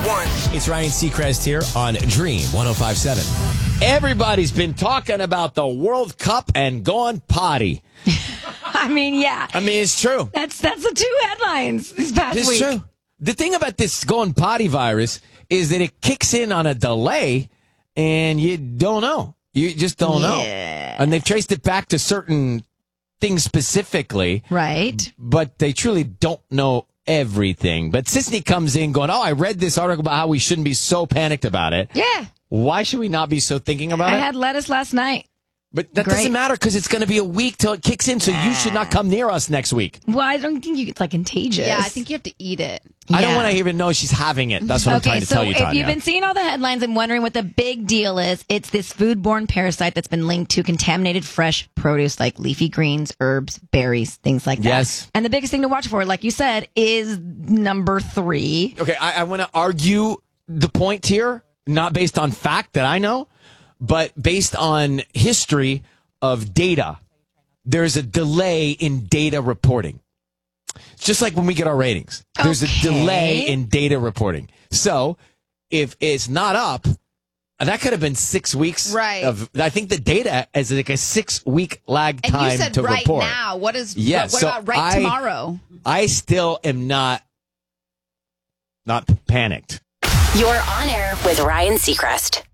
one. It's Ryan Seacrest here on Dream 105.7. Everybody's been talking about the World Cup and going potty. I mean, yeah. I mean, it's true. That's the two headlines this past It's week. true. The thing about this going potty virus is that it kicks in on a delay and you don't know. You just don't know. And they've traced it back to certain things specifically. Right. But they truly don't know everything. But Sisney comes in going, I read this article about how we shouldn't be so panicked about it. Yeah. Why should we not be so thinking about I it? had lettuce last night. But that Great. doesn't matter because it's going to be a week till it kicks in, so you should not come near us next week. Well, I don't think it's like contagious. Yeah, I think you have to eat it. I don't Yeah. want to even know she's having it. That's what I'm trying to tell you, so if Tanya. you've been seeing all the headlines and wondering what the big deal is, it's this foodborne parasite that's been linked to contaminated fresh produce like leafy greens, herbs, berries, things like that. Yes. And the biggest thing to watch for, like you said, is number 3. Okay, I want to argue the point here, not based on fact that I know, but based on history of data. There's a delay in data reporting. It's just like when we get our ratings. There's a delay in data reporting. So if it's not up, that could have been 6 weeks. Right. I think the data is like a 6-week lag And time you said to right report. now. What is? Yes, What so about right tomorrow? I still am not panicked. You're on air with Ryan Seacrest.